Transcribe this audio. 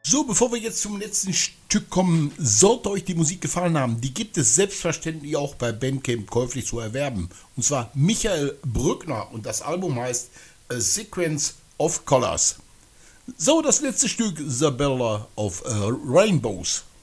So, bevor wir jetzt zum letzten Stück kommen, sollte euch die Musik gefallen haben, die gibt es selbstverständlich auch bei Bandcamp käuflich zu erwerben. Und zwar Michael Brückner und das Album heißt A Sequence of Colors. So, das letzte Stück, The Ballad of Rainbows.